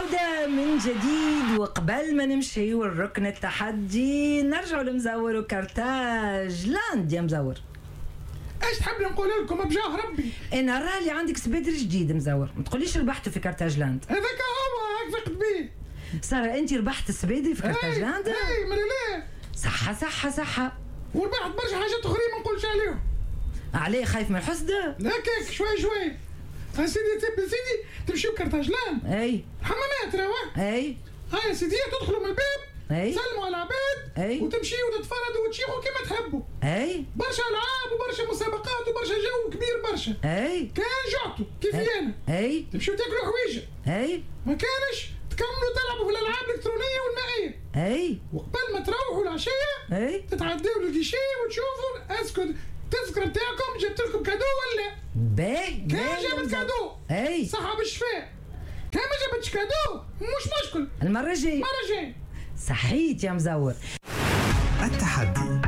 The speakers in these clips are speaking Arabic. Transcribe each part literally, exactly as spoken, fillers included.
عودة من جديد، وقبل ما نمشي والركن التحدي نرجع لمزور وكرتاج لاند. يا مزور ايش تحب نقول لكم بجاه ربي؟ انا راه اللي عندك سبيدر جديد مزور، ما تقوليش ربحتوا في كرتاج لاند. هذاك هو هاك فقت بيه. سارة انت ربحت السبيدر في كرتاج لاند؟ اي من ليه؟ صحة صحة صحة. وربحت برشا حاجات اخرين ما نقولش عليهم. عليه خايف من الحسد؟ لا كيك شوي شوي. يا سيدي تبي سيدي تمشيو كرتاج لاند. اي حمامات راهو. اي ها يا سيدي تدخلوا من الباب. اي سلموا على العباد. اي وتمشيو وتتفردوا وتشيخوا كما تحبوا. اي برشا العاب وبرشا مسابقات وبرشا جو كبير برشا. اي كان جعتوا كيف انا. اي تمشيو تاكلوا حويجه. اي ما كانش تكملوا تلعبوا في الالعاب الالكترونيه والمائيه. اي وقبل ما تروحوا العشيه اي تتعداو للكيشي وتشوفوا اسكو التذكره نتاعكم جبت لكم كادو ولا باهي. كان جابت كادو. اي صحه بالشفاء. كان ما جابتش كادو مش مشكل، المرة الجاية المره الجايه. صحيت يا مزور. التحدي.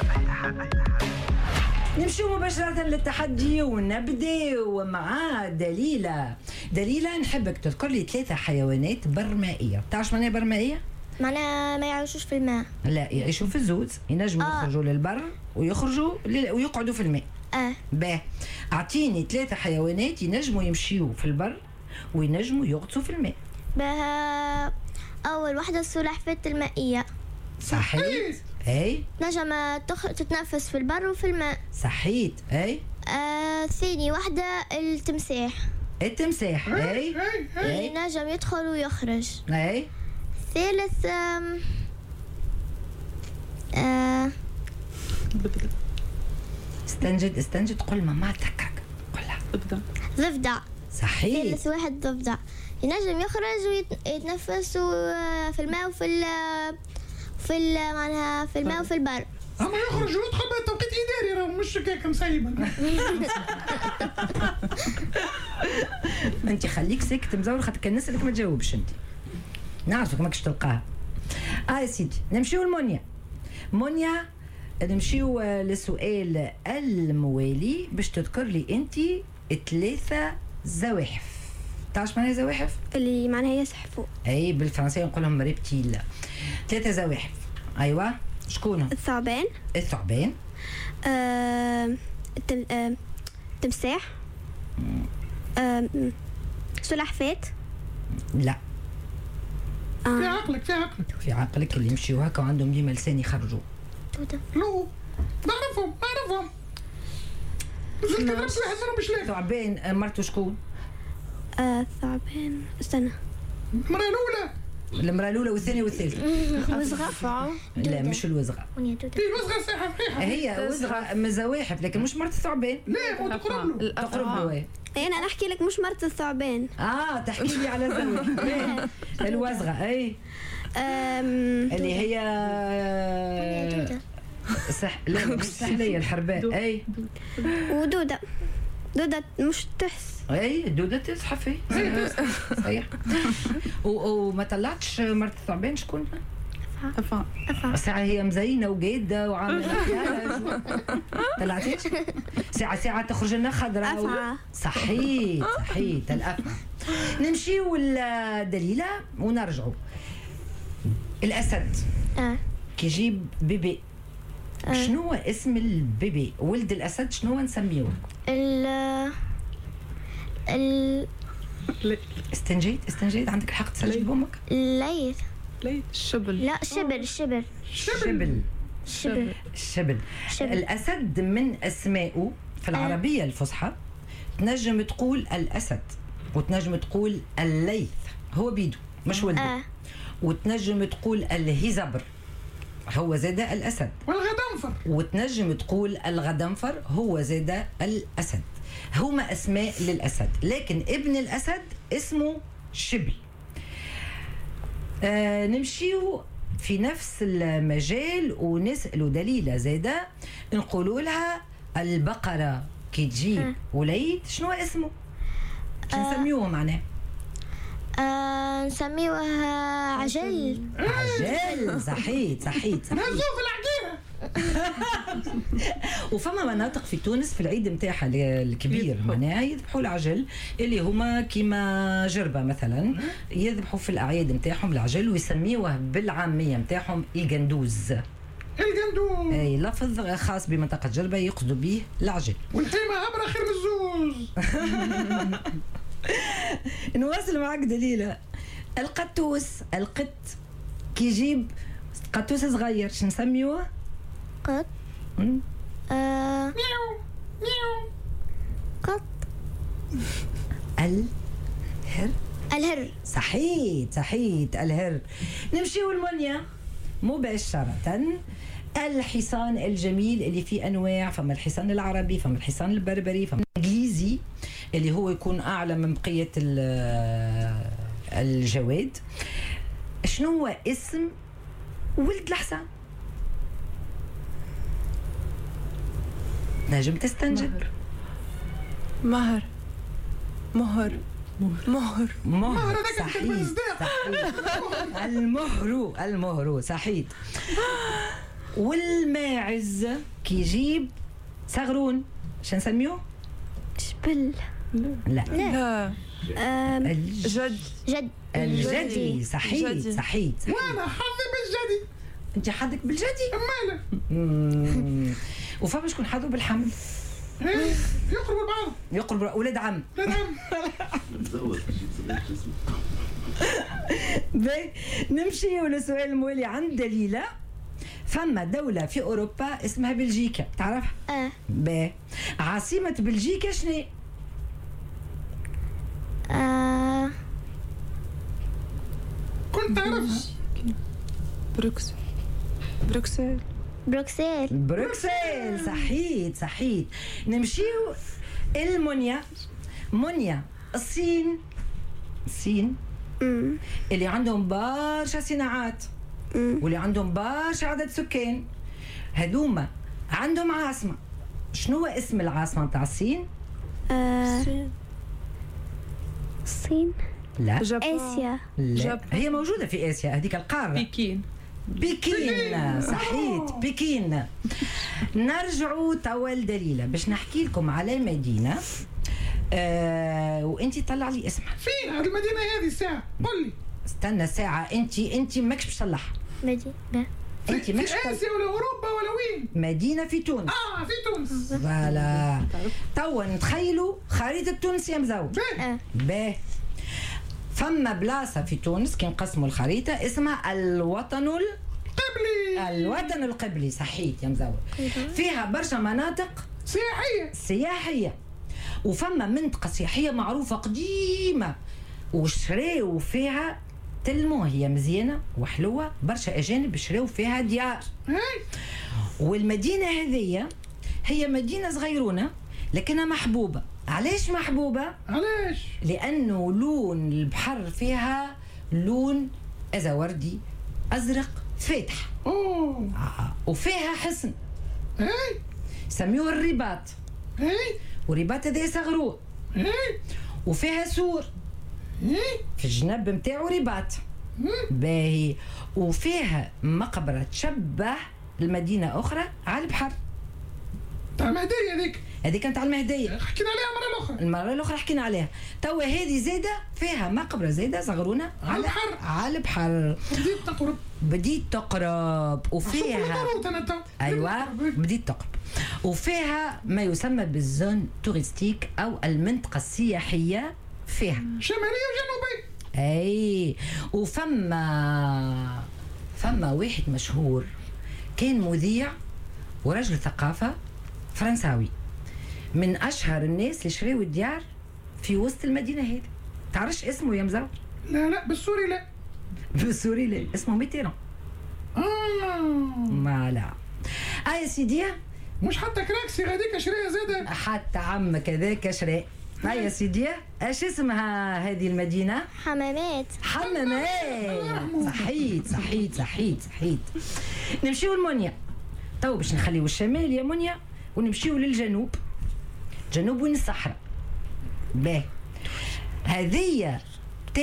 نمشيو مباشرة للتحدي ونبدأ مع دليلة. دليلة نحبك تذكر لي ثلاثة حيوانات برمائية. تعرف معناها برمائية؟ معناها ما يعيشوش في الماء. لا يعيشوا في الزوز، ينجموا آه. يخرجوا للبر ويخرجوا لل... ويقعدوا في الماء. اه باه اعطيني ثلاثة حيوانات ينجموا يمشيوا في البر وينجموا يغطسوا في الماء. بها اول واحدة السلحفاة المائية. صحيت. اي نجم تخ... تتنفس في البر وفي الماء. صحيت. اي آه ثاني واحدة التمساح. التمساح. اي اي اي اي نجم يدخل ويخرج. اي ثالث آم... آه... استنجد استنجد قل ما تكرك قلها. ضفدع. صحيح. ثالث واحد ضفدع ينجم يخرج ويتنفس في الماء وفي ال في ال معناها في الماء وفي البر. اما يخرج ويدخل بتوقيت اداري راهو مش هكاك مسيبه. انت خليك ساكت مزور خاطر كان نسالك ما تجاوبش انت. نعرفك ماكش تلقاها. اه يا سيدي نمشيو لمونيا. مونيا نمشيو للسؤال الموالي باش تذكر لي انت ثلاثة زواحف. تعرف معناها زواحف؟ اللي معناها يزحفوا. اي بالفرنسية نقول لهم ريبتيل. ثلاثة زواحف. ايوه شكون؟ الثعبان. الثعبان. آه... التم... آه... تمساح. آه... سلحفاة. لا في عقلك في عقلك في عقلك اللي يمشيو هكا وعندهم ديما لسان يخرجوا. لو نعرفهم نعرفهم. زلت ضربت واحد منهم مش لاقي. ثعبان مرته شكون؟ آه... ثعبان استنى. المرة الأولى المرأة الأولى والثانية والثالثة. وزغة. لا مش الوزغة. هي الوزغة صحيحة صحيحة. هي وزغة من زواحف لكن مش مرت الثعبان. لا مو تقرب له. تقرب له. انا نحكي لك مش مرت الثعبان. اه تحكي لي على الزواحف. الوزغة اي اللي هي صح. لا مش سحلية الحرباء. اي ودودة. دودة مش تحس. اي دودة تزحف. اي صحيح. وما طلعتش مرت الثعبان شكون؟ أفا. ساعة هي مزينة وجيدة وعاملة مكياج. طلعتيش؟ ساعة ساعة تخرج لنا خضراء. أفعى. صحيت صحيت الأفعى. نمشيو لدليلة ونرجعوا. الأسد اه كي يجيب بيبي شنو هو اسم البيبي؟ ولد الأسد شنو نسميوه؟ ال ال استنجيت استنجيت عندك الحق تسجل بأمك؟ الليث. الشبل. لا شبل شبل شبل. شبل الشبل. شبل. الأسد من أسمائه في العربية الفصحى تنجم تقول الأسد وتنجم تقول الليث هو بيدو مش ولده. آه. وتنجم تقول الهزبر هو زاد الأسد. والغضنفر. وتنجم تقول الغضنفر هو زاد الأسد. هما أسماء للأسد لكن ابن الأسد اسمه شبل. آه نمشيو في نفس المجال ونسألوا دليلة زادة نقولوا لها البقرة كي تجيب وليد شنو اسمه؟ شو نسميوه معناه؟ آه نسميوها عجل. عجل. صحيت صحيت نهزوه صحيت. في العقيرة. وفما مناطق في تونس في العيد نتاعها الكبير معناها يذبحوا العجل اللي هما كيما جربه مثلا، يذبحوا في الاعياد نتاعهم العجل ويسميوه بالعاميه نتاعهم القندوز. القندوز اي لفظ خاص بمنطقه جربه يقصدوا به العجل. والحيمه عبره خير من الزوز. نواصل معك دليله. القطوس، القط كي يجيب قطوس صغير شو نسميوه؟ قط. مم. آه. مياو مياو. قط. الهر. الهر. صحيت صحيت الهر. نمشيو المنيا مباشرة. الحصان الجميل اللي فيه أنواع، فما الحصان العربي، فما الحصان البربري، فما الإنجليزي اللي هو يكون أعلى من بقية الجواد. شنو هو اسم ولد الحصان؟ نجم تستنجد. مهر. مهر. مهر. مهر. صحيح صحيح. المهر المهر صحيح. والماعز كي يجيب صغرون شو نسميوه؟ شبل. لا لا. الج... جد. جد. الجدي. صحيح الجدي. صحيح. وانا حظي بالجدي. انت حظك بالجدي؟ اماله. مم. وفما شكون حظه بالحمل؟ ايه يقربوا بعض. يقرب ولاد عم. ولاد عم. باهي نمشي للسؤال الموالي عند دليله. فما دولة في أوروبا اسمها بلجيكا، تعرفها؟ اه. باهي عاصمة بلجيكا شنو؟ آه. كنت تعرفها. بروكسل. بروكسل. بروكسل. بروكسل. صحيت صحيت. نمشيو المونيا. مونيا الصين. الصين امم اللي عندهم برشا صناعات واللي عندهم برشا عدد سكان، هذوما عندهم عاصمة. شنو هو اسم العاصمة نتاع الصين؟ آه. الصين. لا جابان. آسيا. لا جابان. هي موجودة في آسيا هذيك القارة. بكين. بكين. صحيت بكين. نرجعوا توا لدليلة باش نحكي لكم على مدينة آه وانتي طلع لي اسمها. فين هذه المدينه هذه الساعه؟ قل لي. استنى ساعة، انتي انتي ماكش باش تصلحها. مدينة. انتي في ماكش اسيا ولا اوروبا ولا وين؟ مدينة في تونس. اه في تونس. فوالا. توا نتخيلوا خريطة تونس يا مزوج. باهي. اه. باهي. فما بلاصة في تونس كي نقسموا الخريطة اسمها الوطن ال... قبلي. الوطن القبلي. صحيت يا مزوج. فيها برشا مناطق سياحيه. سياحية، وفما منطقة سياحية معروفة قديمة وشراو فيها تلمو، هي مزيانة وحلوة، برشا أجانب شراو فيها ديار. هاي. والمدينة هذية هي مدينة صغيرونة لكنها محبوبة. علاش محبوبة؟ علاش؟ لأنه لون البحر فيها لون أزوردي أزرق فاتح. اوه. آه. وفيها حصن هاي. سميوه الرباط، هاي. ورباط هذا صغرو. هاي. وفيها سور هاي. في الجنب متاعو رباط باهي. وفيها مقبرة تشبه المدينة أخرى على البحر. تاع المهدية هذيك. هذه كانت على المهدية، حكينا عليها المرة الأخرى. المرة الأخرى حكينا عليها. توا هذه زادة فيها مقبرة زادة صغرونة على البحر. على البحر. بديت تقرب. بديت تقرب وفيها طروت أنا تو. ايوه بديت تقرب. وفيها ما يسمى بالزون توريستيك او المنطقه السياحيه فيها شمالية وجنوبية. اي. وفما فما واحد مشهور كان مذيع ورجل ثقافه فرنساوي، من اشهر الناس اللي شراو الديار في وسط المدينه هذه. تعرفش اسمه يا مزوج؟ لا لا بالسوري لا. بالسوري لا، اسمه ميتيران. آه. ما لا. اه يا سيدي، مش حتى كراكسي غاديك شريها زادة. حتى عمك هذاك شراء. ها يا سيدي، ايش اسمها هذه المدينة؟ حمامات. حمامات. صحيت صحيت صحيت صحيت. نمشيو لمونيا. تو باش نخليو الشمال يا مونيا ونمشيو للجنوب. جنوب وين الصحراء. باهي. هذه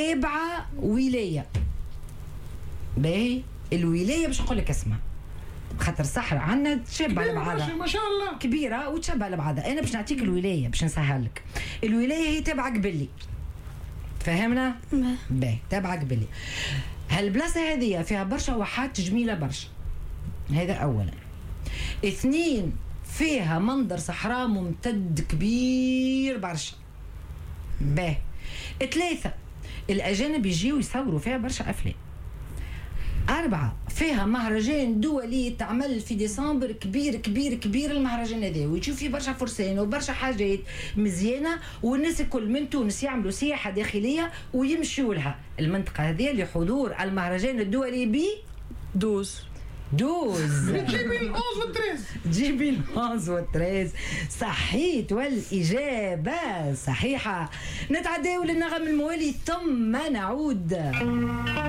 تابعة ولاية. باهي. الولاية باش نقول لك اسمها. خاطر الصحراء عندنا تشبه برشا لبعضها، ما شاء الله. كبيره وتشبه لبعضها. انا باش نعطيك الولايه باش نسهل لك. الولايه هي تابعه قبلي، فهمنا؟ باهي تابعه قبلي. هالبلاصه هذه فيها برشا واحات جميله برشا، هذا اولا. اثنين فيها منظر صحراء ممتد كبير برشا. باهي. ثلاثه الاجانب يجيو يصوروا فيها برشا افلام. أربعة فيها مهرجان دولي تعمل في ديسمبر كبير كبير كبير. المهرجان هذا ويشوف فيه برشا فرسان وبرشا حاجات مزيانة، والناس الكل من تونس يعملوا سياحة داخلية ويمشوا لها المنطقة هذه لحضور المهرجان الدولي ب دوز دوز. جيبي الأونز والتريز. جيبي الأونز والتريز. صحيت والإجابة صحيحة. نتعداو للنغم الموالي ثم نعود.